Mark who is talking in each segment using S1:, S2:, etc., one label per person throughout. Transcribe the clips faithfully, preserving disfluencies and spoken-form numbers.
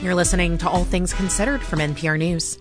S1: You're listening to All Things Considered from N P R News.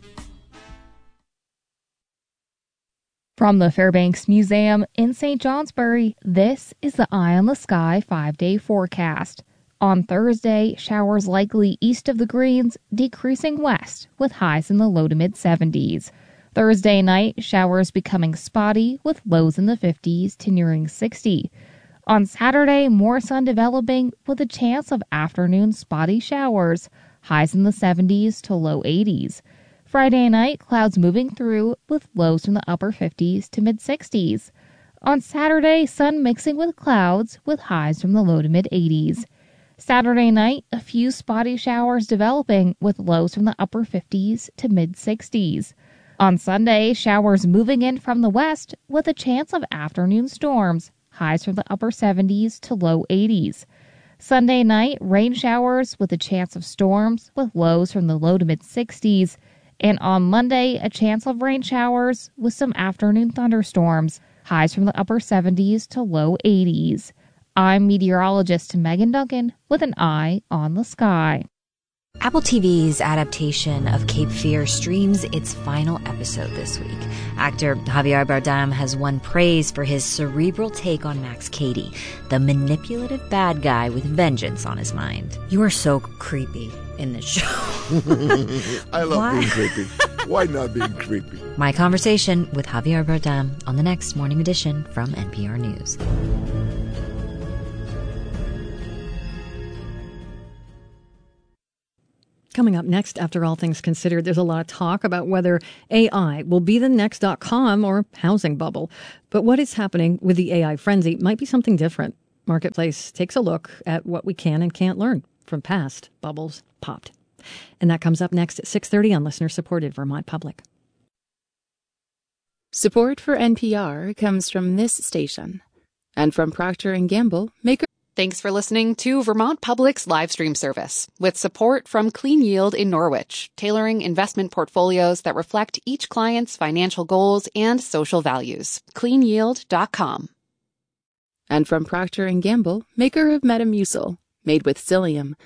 S2: From the Fairbanks Museum in Saint Johnsbury, this is the Eye on the Sky five-day forecast. On Thursday, showers likely east of the Greens, decreasing west with highs in the low to mid seventies. Thursday night, showers becoming spotty with lows in the fifties to nearing sixty. On Saturday, more sun developing with a chance of afternoon spotty showers, highs in the seventies to low eighties. Friday night, clouds moving through with lows from the upper fifties to mid sixties. On Saturday, sun mixing with clouds with highs from the low to mid eighties. Saturday night, a few spotty showers developing with lows from the upper fifties to mid sixties. On Sunday, showers moving in from the west with a chance of afternoon storms, highs from the upper seventies to low eighties. Sunday night, rain showers with a chance of storms with lows from the low to mid sixties. And on Monday, a chance of rain showers with some afternoon thunderstorms, highs from the upper seventies to low eighties. I'm meteorologist Megan Duncan with an eye on the sky.
S3: Apple T V's adaptation of Cape Fear streams its final episode this week. Actor Javier Bardem has won praise for his cerebral take on Max Cady, the manipulative bad guy with vengeance on his mind. You are so creepy in this show.
S4: I love
S3: Why?
S4: being creepy. Why not being creepy?
S3: My conversation with Javier Bardem on the next Morning Edition from N P R News.
S5: Coming up next, after All Things Considered, there's a lot of talk about whether A I will be the next dot-com or housing bubble. But what is happening with the A I frenzy might be something different. Marketplace takes a look at what we can and can't learn from past bubbles popped. And that comes up next at six thirty on listener-supported Vermont Public.
S6: Support for N P R comes from this station and from Procter and Gamble, maker.
S7: Thanks for listening to Vermont Public's live stream service with support from Clean Yield in Norwich, tailoring investment portfolios that reflect each client's financial goals and social values. clean yield dot com.
S6: And from Procter and Gamble, maker of Metamucil, made with psyllium,